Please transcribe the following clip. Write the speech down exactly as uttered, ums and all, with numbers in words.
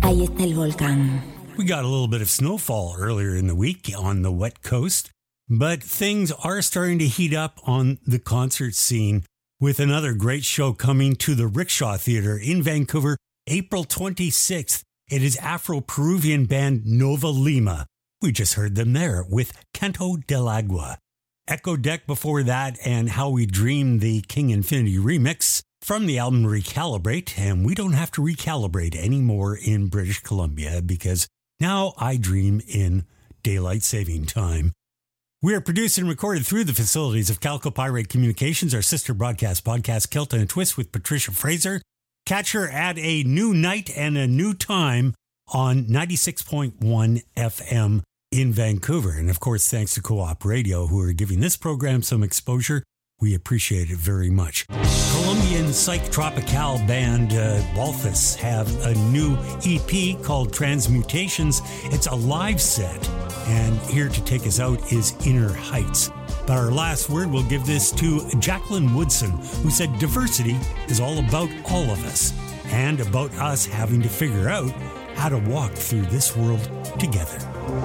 Ahí está el volcán. We got a little bit of snowfall earlier in the week on the wet coast, but things are starting to heat up on the concert scene with another great show coming to the Rickshaw Theatre in Vancouver, April twenty-sixth. It is Afro-Peruvian band Nova Lima. We just heard them there with Canto del Agua. Echo Deck before that, and How We Dream, the King Infinity remix from the album Recalibrate. And we don't have to recalibrate anymore in British Columbia because now I dream in daylight saving time. We are produced and recorded through the facilities of Calcopyrate Communications, our sister broadcast podcast, Kilt and a Twist with Patricia Fraser. Catch her at a new night and a new time on ninety-six point one F M in Vancouver. And of course, thanks to Co-op Radio, who are giving this program some exposure. We appreciate it very much. Colombian psych tropical band uh, Balthus have a new E P called Transmutations. It's a live set, and here to take us out is Inner Heights. But our last word, we'll give this to Jacqueline Woodson, who said diversity is all about all of us and about us having to figure out how to walk through this world together.